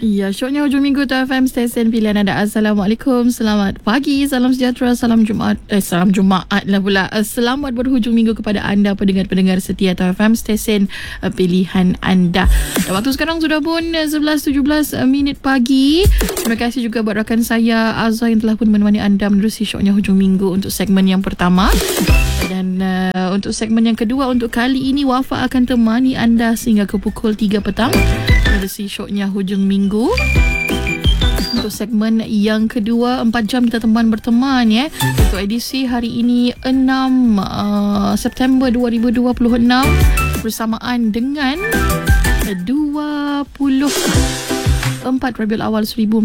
Ya, syoknya hujung minggu tu FM stesen pilihan anda. Assalamualaikum, selamat pagi, salam sejahtera, salam Jumaat lah pula. Selamat berhujung minggu kepada anda pendengar-pendengar setia FM stesen pilihan anda. Dan waktu sekarang sudah pun 11.17 minit pagi. Terima kasih juga buat rakan saya Azhar yang telah pun menemani anda menerusi syoknya hujung minggu untuk segmen yang pertama. Dan untuk segmen yang kedua, untuk kali ini Wafa akan temani anda sehingga ke pukul 3 petang menerusi syoknya hujung minggu. Untuk segmen yang kedua, 4 jam kita berteman ya. Untuk edisi hari ini 6 September 2026 bersamaan dengan 24 Rabiul Awal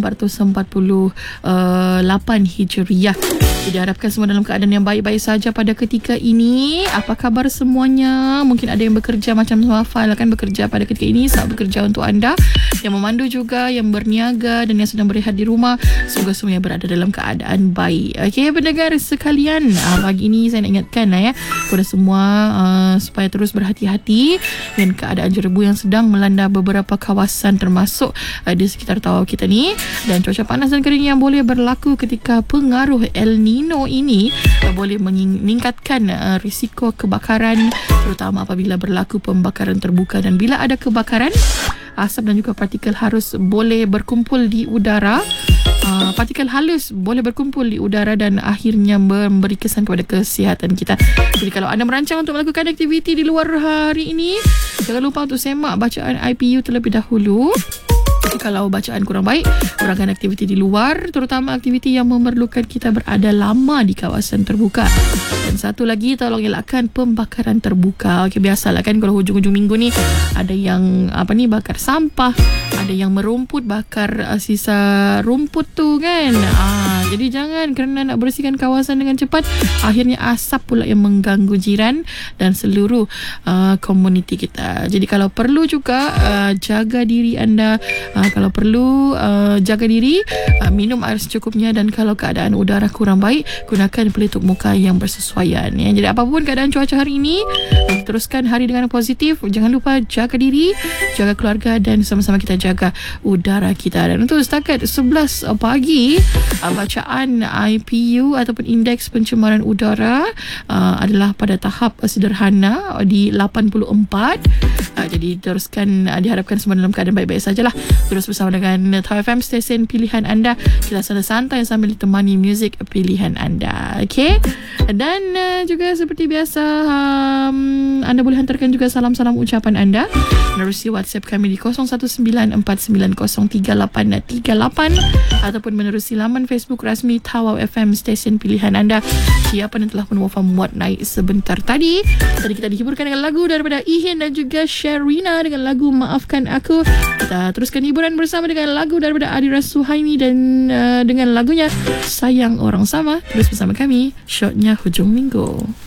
1448 Hijriah. Diharapkan semua dalam keadaan yang baik-baik saja pada ketika ini. Apa khabar semuanya? Mungkin ada yang bekerja macam Wafa kan, bekerja pada ketika ini, saat bekerja untuk anda, yang memandu juga, yang berniaga dan yang sedang berehat di rumah. Semoga semuanya berada dalam keadaan baik. Okey, pendengar sekalian, pagi ini saya nak ingatkan ya kepada semua supaya terus berhati-hati dengan keadaan jerebu yang sedang melanda beberapa kawasan termasuk di sekitar tawau kita ni, dan cuaca panas dan kering yang boleh berlaku ketika pengaruh El Nino ini boleh meningkatkan risiko kebakaran, terutama apabila berlaku pembakaran terbuka. Dan bila ada kebakaran, asap dan juga partikel halus boleh berkumpul di udara. Partikel halus boleh berkumpul di udara dan akhirnya memberi kesan kepada kesihatan kita. Jadi kalau anda merancang untuk melakukan aktiviti di luar hari ini, jangan lupa untuk semak bacaan IPU terlebih dahulu. Kalau bacaan kurang baik, kurangkan aktiviti di luar, terutama aktiviti yang memerlukan kita berada lama di kawasan terbuka. Dan satu lagi, tolong elakkan pembakaran terbuka. Okey, biasalah kan kalau hujung-hujung minggu ni ada yang bakar sampah, ada yang merumput, bakar sisa rumput tu kan. Jadi jangan, kerana nak bersihkan kawasan dengan cepat, akhirnya asap pula yang mengganggu jiran dan seluruh komuniti kita. Jadi kalau perlu juga jaga diri anda. Kalau perlu jaga diri, minum air secukupnya, dan kalau keadaan udara kurang baik, gunakan pelitup muka yang bersesuaian ya. Jadi apapun keadaan cuaca hari ini, teruskan hari dengan positif. Jangan lupa jaga diri, jaga keluarga, dan sama-sama kita jaga udara kita. Dan untuk setakat 11 pagi, bacaan IPU ataupun indeks pencemaran udara adalah pada tahap sederhana di 84. Jadi teruskan, diharapkan semua dalam keadaan baik-baik sajalah. Terus bersama dengan Tau FM stesen pilihan anda. Kita santai sambil ditemani muzik pilihan anda. Okey. Dan juga seperti biasa, anda boleh hantarkan juga salam-salam ucapan anda menerusi WhatsApp kami di 0194903838 ataupun menerusi laman Facebook rasmi Tau FM stesen pilihan anda. Siapa yang telah pun Wafa muat naik sebentar tadi. Tadi kita dihiburkan dengan lagu daripada Ihin dan juga Sherina dengan lagu Maafkan Aku. Kita teruskan hiburan bersama dengan lagu daripada Adira Suhaimi dan dengan lagunya Sayang Orang Sama. Terus bersama kami, syoknya hujung minggu.